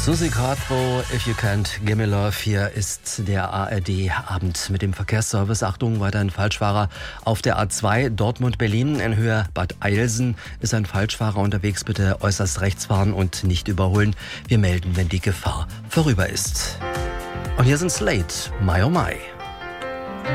Susi Quattro, If You Can't Give Me Love. Hier ist der ARD-Abend mit dem Verkehrsservice. Achtung, weiter ein Falschfahrer auf der A2 Dortmund-Berlin in Höhe Bad Eilsen ist ein Falschfahrer unterwegs. Bitte äußerst rechts fahren und nicht überholen. Wir melden, wenn die Gefahr vorüber ist. Und hier sind Slate, My Oh My.